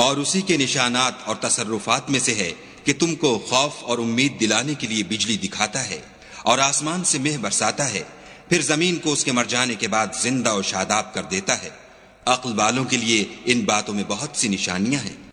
और उसी के निशानात और तसर्रुफात में से है कि तुमको खौफ और उम्मीद दिलाने के लिए बिजली दिखाता है और आसमान से मेह बरसाता है, फिर जमीन को उसके मर जाने के बाद जिंदा और शादाब कर देता है। अक्ल वालों के लिए इन बातों में बहुत सी निशानियां हैं।